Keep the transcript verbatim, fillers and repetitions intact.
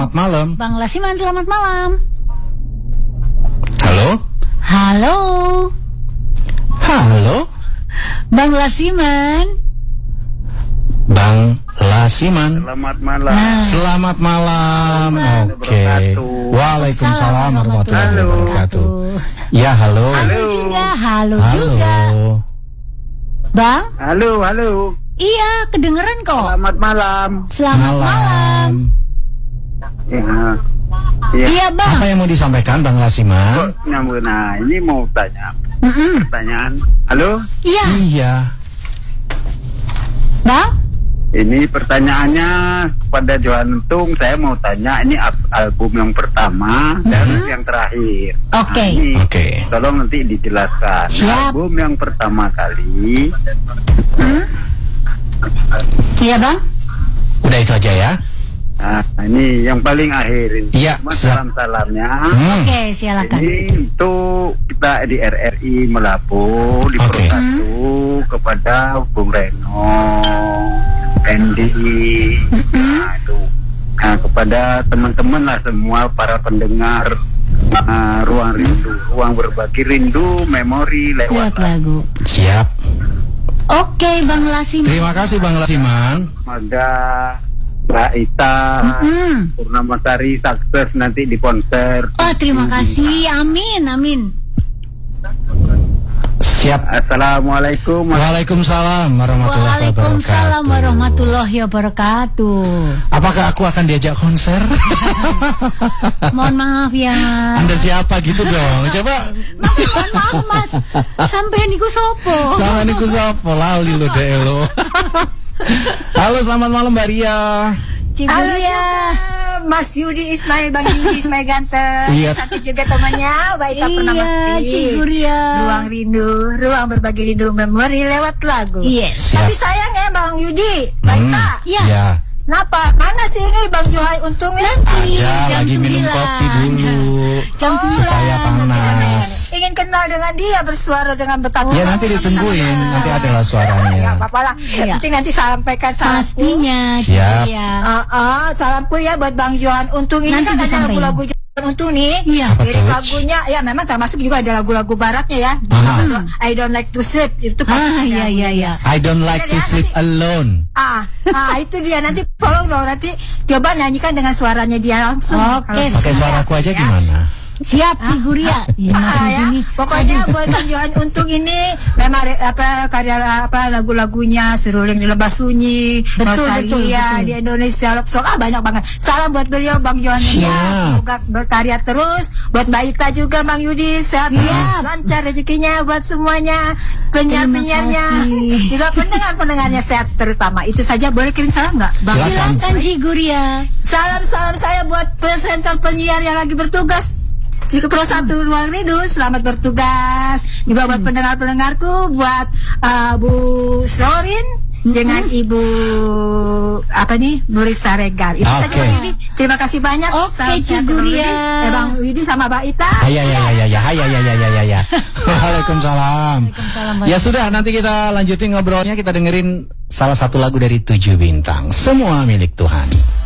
Selamat malam. Bang Lasiman, selamat malam. Halo? Halo. Halo? Bang Lasiman. Bang Lasiman. Selamat malam. Nah. Selamat malam. Oke. Wabarakatuh. Waalaikumsalam warahmatullahi Halo. wabarakatuh. Ya, halo. Halo juga, halo, Halo. juga. Bang? Halo, halo. Iya, kedengeran kok. Selamat malam. Selamat malam. Ya. Ya. Iya, Bang. Apa yang mau disampaikan Bang Lasiman? Kok nyambung? Nah, ini mau tanya Mm-mm. pertanyaan. Halo? Iya, Iya. Bang? Ini pertanyaannya pada Johan Tung. Saya mau tanya, ini al- album yang pertama dan yang terakhir. Oke. Nah, ini Oke. tolong nanti dijelaskan. Siap. Album yang pertama kali, Iya, Bang? Udah itu aja ya. nah, ini yang paling akhir ini. Iya, Cuma siap. salam-salamnya. Hmm. Oke, silakan. Ini untuk kita di R R I Melapo di Oke. Persatu kepada Bung Reno, Andy, nah, itu. Nah, kepada teman-teman lah semua para pendengar uh, Ruang Rindu, Ruang Berbagi Rindu, Memori Lihat lewat lagu. Siap. Oke, Bang Lasiman. Terima kasih Bang Lasiman. Mada, Mbak Ita, Hmm. Purnamasari sukses nanti di konser. Oh, terima kasih. Amin, amin. Siap. Assalamualaikum. Waalaikumsalam warahmatullahi Waalaikumsalam wabarakatuh. warahmatullahi wabarakatuh. Apakah aku akan diajak konser? Mohon maaf ya. Anda siapa gitu dong? Coba. Mohon maaf, Mas. Sampai niku sopo. Sama niku sapa lali lo deh lo. Halo, selamat malam Mbak Ria. Halo Ciburia. juga Mas Yudi Ismail, Bang Yudi Ismail ganteng. Iya. Cantik juga temannya, Mbak Ita Iya, Purnamasti. Ciburia. Ruang rindu, ruang berbagi rindu, memori lewat lagu. Yes. Tapi sayang ya Bang Yudi, Mbak Hmm. Ita. Iya. Ya. Kenapa? Mana sih ini Bang Johai untungnya? Ada jam lagi minum sembilan. kopi dulu. Jam Oh, sembilan. Supaya panas. Ingin, ingin kenal dengan dia, bersuara dengan betapa. Ya, nanti ditungguin, nanti adalah suaranya. Ya apa-apa lah. Iya. Penting nanti sampaikan salamku. Pastinya. Siap. Ciburia. Ah, ah, salamku ya buat Bang Johan Untung. Ini Nanti kan ada disampaikan. lagu-lagu Johan Untung nih. Iya. Apa Lirik tuh? lagunya ya memang termasuk juga ada lagu-lagu baratnya ya. Ah. Lagu I Don't Like to Sleep itu pasti. Ah, ada iya, iya, lagunya. iya. I don't like to sleep alone. Ah, ah itu dia nanti tolong dong nanti coba nyanyikan dengan suaranya dia langsung. Oke, Kalau Pakai bisa. suaraku aja Ya. gimana? Siap, Ciburia. Ya, Ah, makin ya. gini. Pokoknya buat Bang Johan Untung ini memang re- apa karya apa lagu-lagunya Seruling di Lembah Sunyi, Betul, Nostalgia betul, betul. di Indonesia Love Song, ah banyak banget. Salam buat beliau Bang Johan Siap. ya, semoga berkarya terus. Buat Mbak Ita juga Bang Yudi sehat terus, lancar rezekinya buat semuanya, penyiar-penyiarnya, Terima kasih. juga pendengar-pendengarnya sehat terutama. Itu saja, boleh kirim salam nggak, Bang? Silakan. Silakan, Ciburia. Salam-salam saya buat presenter penyiar yang lagi bertugas di Persatu Ruang Rindu, selamat bertugas. Juga buat pendengar-pendengarku, buat uh, Bu Sorin dengan Ibu apa nih Nurista Regar. Itu saja Oke. Bang Yudi. Terima kasih banyak. Oke, Salam sehat Bang Ciburia. Yudi. Eh, Bang Yudi sama Mbak Ita. Ayah, ya, ya, ya, ya, ya, ya, ya, ya, ya, ya. Waalaikumsalam. Waalaikumsalam, Mbak. Ya sudah, nanti kita lanjutin ngobrolnya. Kita dengerin salah satu lagu dari Tujuh Bintang. Semua milik Tuhan.